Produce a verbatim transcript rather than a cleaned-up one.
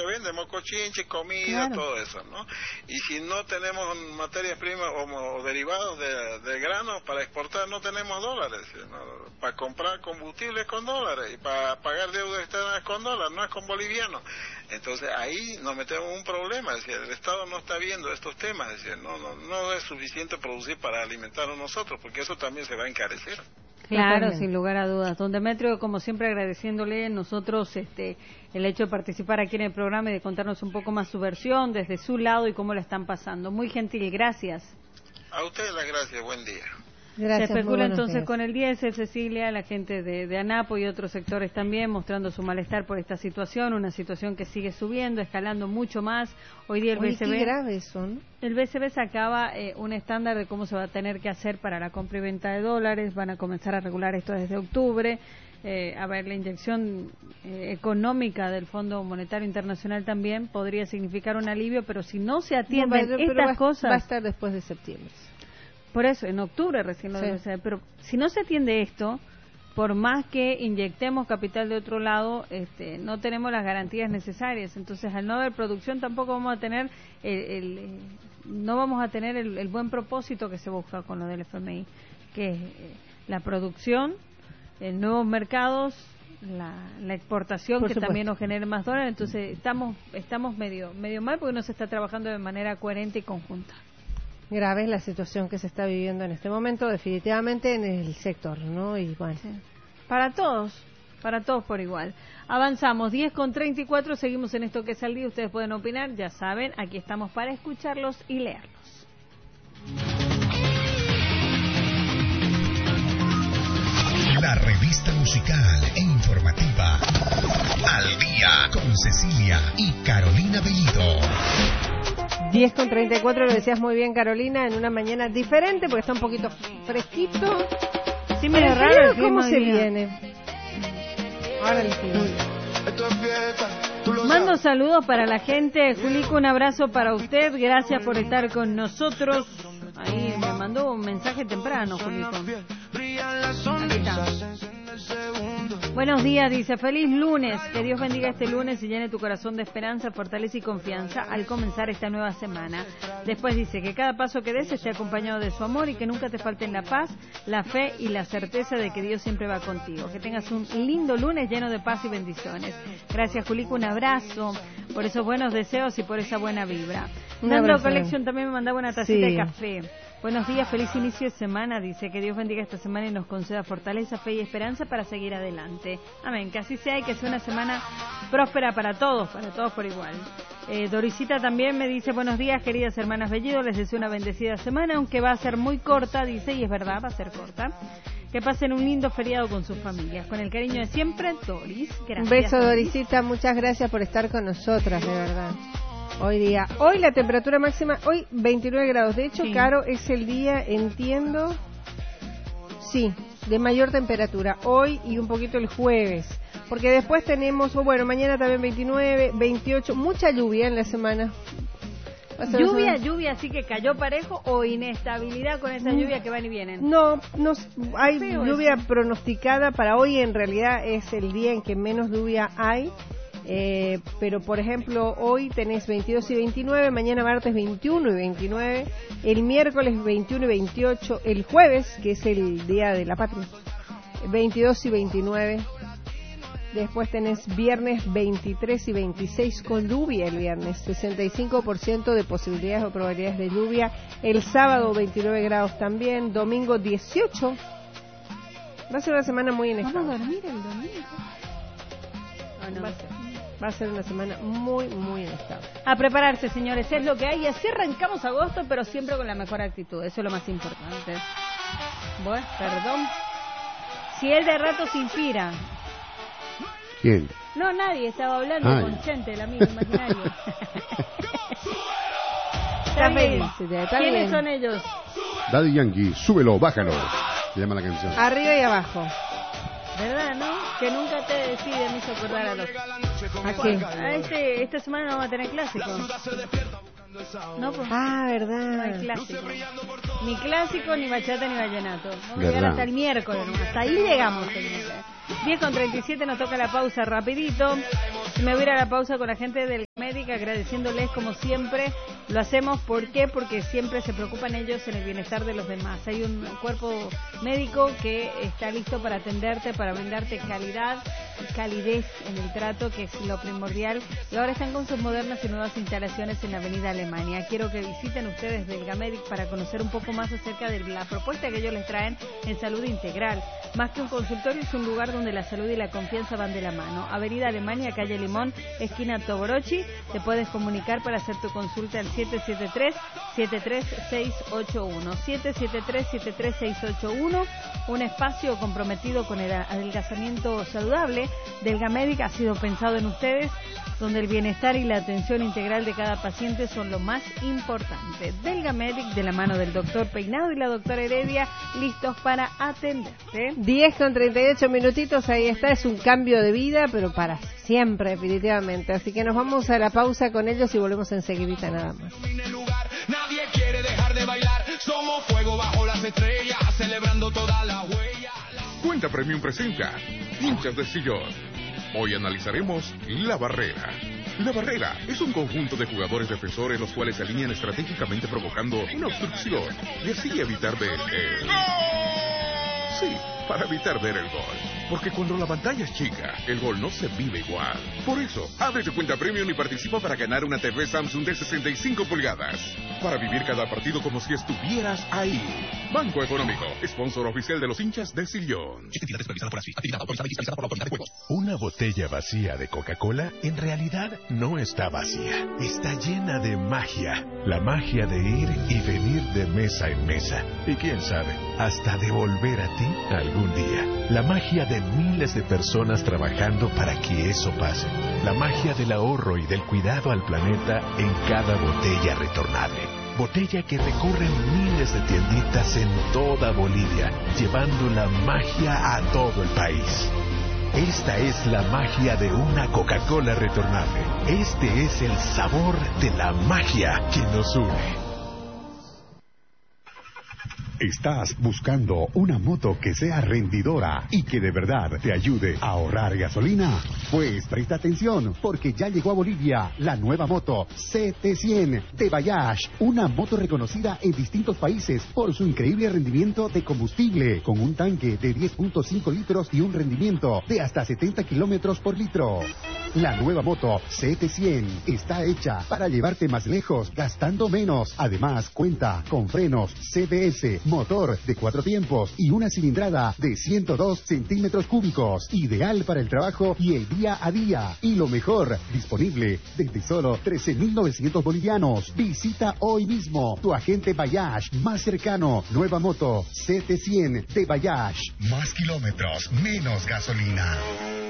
vende mocochinche, comida, claro. todo eso, ¿no? Y si no tenemos materias primas o, o derivados de, de grano para exportar, no tenemos dólares, ¿no? Para comprar combustibles con dólares y para pagar deudas externas con dólares, no es con bolivianos. Entonces ahí nos metemos en un problema, es decir, el Estado no está viendo estos temas, es decir, no, no, no es suficiente producir para alimentarnos nosotros, porque eso también se va a encarecer. Claro, sin lugar a dudas. Don Demetrio, como siempre, agradeciéndole nosotros este el hecho de participar aquí en el programa y de contarnos un poco más su versión desde su lado y cómo la están pasando. Muy gentil, gracias. A ustedes las gracias, buen día. Gracias, se especula entonces días. Con el diésel, Cecilia, la gente de, de ANAPO y otros sectores también mostrando su malestar por esta situación, una situación que sigue subiendo, escalando mucho más. Hoy día el Oye, B C B... qué grave son. El B C B sacaba eh, un estándar de cómo se va a tener que hacer para la compra y venta de dólares, van a comenzar a regular esto desde octubre. Eh, a ver, la inyección eh, económica del Fondo Monetario Internacional también podría significar un alivio, pero si no se atienden no, pero, estas va, cosas... Va a estar después de septiembre. Por eso, en octubre recién lo sí. debe ser. Pero si no se atiende esto, por más que inyectemos capital de otro lado, este, no tenemos las garantías necesarias. Entonces, al no haber producción, tampoco vamos a tener el, el, el no vamos a tener el, el buen propósito que se busca con lo del F M I, que es eh, la producción, en nuevos mercados, la, la exportación, por que supuesto. También nos genere más dólares. Entonces, estamos estamos medio medio mal porque no se está trabajando de manera coherente y conjunta. Grave es la situación que se está viviendo en este momento, definitivamente en el sector, ¿no? Y bueno. Sí. Para todos, para todos por igual. Avanzamos, diez con treinta y cuatro, seguimos en esto que es al día, ustedes pueden opinar, ya saben, aquí estamos para escucharlos y leerlos. La revista musical e informativa Al Día con Cecilia y Carolina Bellido. diez con treinta y cuatro, lo decías muy bien, Carolina, en una mañana diferente porque está un poquito fresquito. Sí, medio raro. ¿Cómo se viene? Ahora el Mando saludos para la gente. Julico, un abrazo para usted. Gracias por estar con nosotros. Ahí me mandó un mensaje temprano, Julico. Buenos días, dice, feliz lunes, que Dios bendiga este lunes y llene tu corazón de esperanza, fortaleza y confianza al comenzar esta nueva semana. Después dice que cada paso que des esté acompañado de su amor y que nunca te falten la paz, la fe y la certeza de que Dios siempre va contigo. Que tengas un lindo lunes lleno de paz y bendiciones. Gracias, Julico, un abrazo por esos buenos deseos y por esa buena vibra. Nando Collection también me mandaba una tacita sí. de café. Buenos días, feliz inicio de semana, dice, que Dios bendiga esta semana y nos conceda fortaleza, fe y esperanza para seguir adelante. Amén, que así sea y que sea una semana próspera para todos, para todos por igual. Eh, Dorisita también me dice, buenos días, queridas hermanas Bellido, les deseo una bendecida semana, aunque va a ser muy corta, dice, y es verdad, va a ser corta. Que pasen un lindo feriado con sus familias. Con el cariño de siempre, Doris. Gracias. Un beso, Dorisita, muchas gracias por estar con nosotras, de verdad. Hoy día, hoy la temperatura máxima, hoy veintinueve grados. De hecho, sí. Caro, es el día, entiendo, sí, de mayor temperatura. Hoy y un poquito el jueves. Porque después tenemos, bueno, mañana también veintinueve, veintiocho, mucha lluvia en la semana. Lluvia, lluvia, así que cayó parejo o inestabilidad con esa lluvia que van y vienen. No, no hay Feo lluvia eso. pronosticada para hoy. En realidad es el día en que menos lluvia hay. Eh, pero por ejemplo hoy tenés veintidós y veintinueve, mañana martes veintiuno y veintinueve, el miércoles veintiuno y veintiocho, el jueves, que es el día de la patria, veintidós y veintinueve, después tenés viernes veintitrés y veintiséis con lluvia el viernes, sesenta y cinco por ciento de posibilidades o probabilidades de lluvia, el sábado veintinueve grados también, domingo dieciocho, va a ser una semana muy inestable. ¿Vamos a dormir el domingo? Oh, no. Va a ser. Va a ser una semana muy, muy inestable. A prepararse, señores, es lo que hay. Y así arrancamos agosto, pero siempre con la mejor actitud. Eso es lo más importante. Bueno, perdón. Si él de rato se inspira. ¿Quién? No, nadie. Estaba hablando ah, con Chente, el amigo imaginario. Está bien. Está ¿Quiénes bien. son ellos? Daddy Yankee, súbelo, bájalo. Se llama la canción. Arriba y abajo. ¿Verdad, no? Que nunca te decide, me hizo acordar a los... ¿A qué? A este, esta semana no vamos a tener clásico. No, pues, ah, ¿verdad? No hay clásico. Ni clásico, ni bachata, ni vallenato. Vamos a llegar hasta el miércoles, ¿no? Hasta ahí llegamos. diez con treinta y siete, nos toca la pausa rapidito. Me voy a ir a la pausa con la gente del Gamedic, agradeciéndoles como siempre. Lo hacemos, ¿por qué? Porque siempre se preocupan ellos en el bienestar de los demás. Hay un cuerpo médico que está listo para atenderte, para brindarte calidad y calidez en el trato, que es lo primordial. Y ahora están con sus modernas y nuevas instalaciones en la Avenida Alemania. Quiero que visiten ustedes del Gamedic para conocer un poco más acerca de la propuesta que ellos les traen en salud integral. Más que un consultorio, es un lugar donde la salud y la confianza van de la mano. Avenida Alemania, calle Limón, esquina Toborochi. Te puedes comunicar para hacer tu consulta al siete siete tres, siete tres seis ocho uno. siete siete tres, siete tres seis ocho uno. Un espacio comprometido con el adelgazamiento saludable del Gamedic ha sido pensado en ustedes, donde el bienestar y la atención integral de cada paciente son lo más importante. Del Gamedic, de la mano del doctor Peinado y la doctora Heredia, listos para atenderte. diez con treinta y ocho minutitos, ahí está, es un cambio de vida, pero para siempre, definitivamente. Así que nos vamos a la pausa con ellos y volvemos enseguidita nada más. Nadie quiere dejar de bailar, somos fuego bajo las estrellas, celebrando toda la huella. Cuenta Premium presenta Hinchas de Sillón. Hoy analizaremos La Barrera. La Barrera es un conjunto de jugadores defensores los cuales se alinean estratégicamente provocando una obstrucción y así evitar ver el... Sí, para evitar ver el gol. Porque cuando la pantalla es chica, el gol no se vive igual. Por eso, abre tu cuenta Premium y participa para ganar una T V Samsung de sesenta y cinco pulgadas. Para vivir cada partido como si estuvieras ahí. Banco Económico, sponsor oficial de los hinchas del Sillón. Una botella vacía de Coca-Cola en realidad no está vacía. Está llena de magia. La magia de ir y venir de mesa en mesa. Y quién sabe, hasta de volver a ti algún día. La magia de miles de personas trabajando para que eso pase. La magia del ahorro y del cuidado al planeta en cada botella retornable. Botella que recorre miles de tienditas en toda Bolivia, llevando la magia a todo el país. Esta es la magia de una Coca-Cola retornable. Este es el sabor de la magia que nos une. ¿Estás buscando una moto que sea rendidora y que de verdad te ayude a ahorrar gasolina? Pues presta atención, porque ya llegó a Bolivia la nueva moto C T cien de Bayash, una moto reconocida en distintos países por su increíble rendimiento de combustible, con un tanque de diez punto cinco litros y un rendimiento de hasta setenta kilómetros por litro. La nueva moto C T cien está hecha para llevarte más lejos, gastando menos. Además, cuenta con frenos C B S, motor de cuatro tiempos y una cilindrada de ciento dos centímetros cúbicos, ideal para el trabajo y el día a día. Y lo mejor, disponible desde solo trece mil novecientos bolivianos. Visita hoy mismo tu agente Bayash más cercano. Nueva moto C T cien de Bayash. Más kilómetros, menos gasolina.